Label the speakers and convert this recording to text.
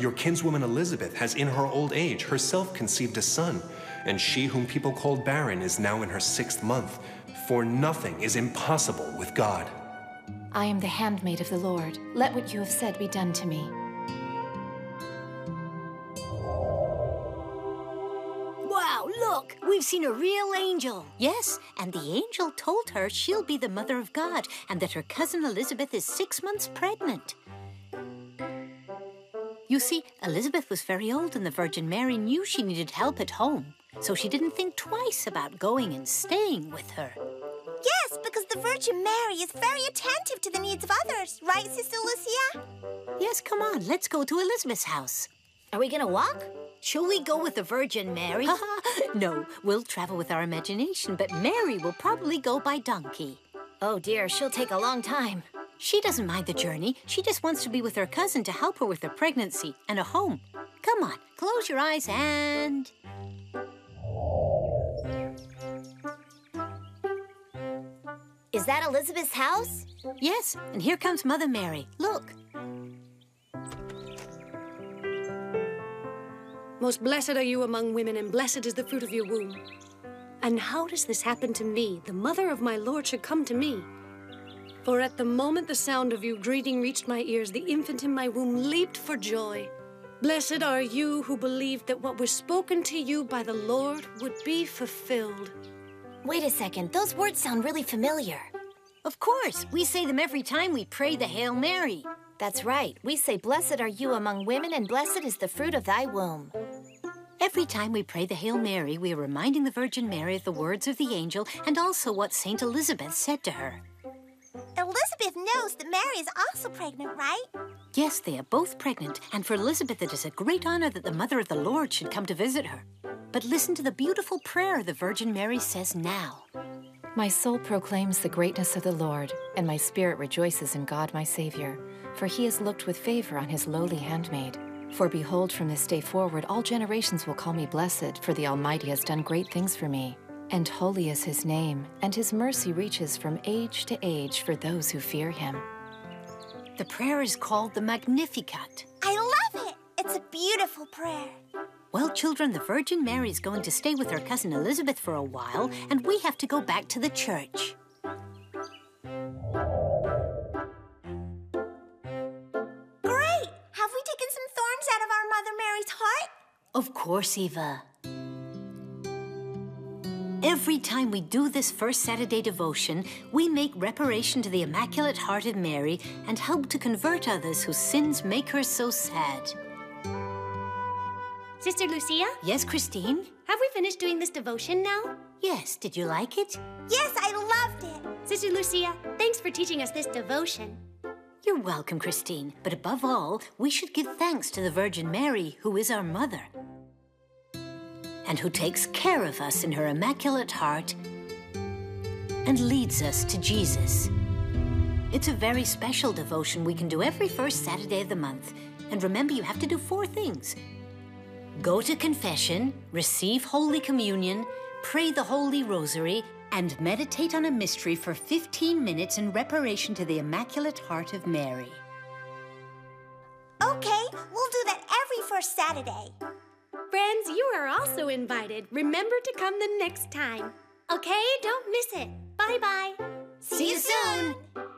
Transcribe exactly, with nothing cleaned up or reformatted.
Speaker 1: your kinswoman Elizabeth has in her old age herself conceived a son, and she whom people called barren is now in her sixth month, for nothing is impossible with God.
Speaker 2: I am the handmaid of the Lord. Let what you have said be done to me.
Speaker 3: Wow, look! We've seen a real angel.
Speaker 4: Yes, and the angel told her she'll be the mother of God and that her cousin Elizabeth is six months pregnant. You see, Elizabeth was very old and the Virgin Mary knew she needed help at home, so she didn't think twice about going and staying with her.
Speaker 5: Yes, because the Virgin Mary is very attentive to the needs of others, right, Sister Lucia?
Speaker 4: Yes, come on, let's go to Elizabeth's house.
Speaker 3: Are we gonna walk?
Speaker 4: Shall we go with the Virgin Mary? No, we'll travel with our imagination, but Mary will probably go by donkey.
Speaker 3: Oh dear, she'll take a long time.
Speaker 4: She doesn't mind the journey. She just wants to be with her cousin to help her with her pregnancy and a home. Come on, close your eyes and...
Speaker 3: Is that Elizabeth's house?
Speaker 4: Yes, and here comes Mother Mary. Look.
Speaker 6: Most blessed are you among women, and blessed is the fruit of your womb. And how does this happen to me? The mother of my Lord should come to me. For at the moment the sound of your greeting reached my ears, the infant in my womb leaped for joy. Blessed are you who believed that what was spoken to you by the Lord would be fulfilled.
Speaker 3: Wait a second, those words sound really familiar.
Speaker 4: Of course, we say them every time we pray the Hail Mary.
Speaker 3: That's right. We say, blessed are you among women, and blessed is the fruit of thy womb.
Speaker 4: Every time we pray the Hail Mary, we are reminding the Virgin Mary of the words of the angel and also what Saint Elizabeth said to her.
Speaker 5: Elizabeth knows that Mary is also pregnant, right?
Speaker 4: Yes, they are both pregnant, and for Elizabeth it is a great honor that the Mother of the Lord should come to visit her. But listen to the beautiful prayer the Virgin Mary says now.
Speaker 2: My soul proclaims the greatness of the Lord, and my spirit rejoices in God my Savior, for he has looked with favor on his lowly handmaid. For behold, from this day forward all generations will call me blessed, for the Almighty has done great things for me. And holy is his name, and his mercy reaches from age to age for those who fear him.
Speaker 4: The prayer is called the Magnificat.
Speaker 5: I love it! It's a beautiful prayer.
Speaker 4: Well, children, the Virgin Mary is going to stay with her cousin Elizabeth for a while, and we have to go back to the church.
Speaker 5: Great! Have we taken some thorns out of our Mother Mary's heart?
Speaker 4: Of course, Eva. Every time we do this first Saturday devotion, we make reparation to the Immaculate Heart of Mary and help to convert others whose sins make her so sad.
Speaker 7: Sister Lucia?
Speaker 4: Yes, Christine?
Speaker 7: Have we finished doing this devotion now?
Speaker 4: Yes. Did you like it?
Speaker 5: Yes, I loved it.
Speaker 7: Sister Lucia, thanks for teaching us this devotion.
Speaker 4: You're welcome, Christine. But above all, we should give thanks to the Virgin Mary, who is our mother, and who takes care of us in her Immaculate Heart and leads us to Jesus. It's a very special devotion we can do every first Saturday of the month. And remember, you have to do four things. Go to confession, receive Holy Communion, pray the Holy Rosary, and meditate on a mystery for fifteen minutes in reparation to the Immaculate Heart of Mary.
Speaker 5: Okay, we'll do that every first Saturday.
Speaker 7: Friends, you are also invited. Remember to come the next time. Okay, don't miss it. Bye-bye.
Speaker 5: See you soon.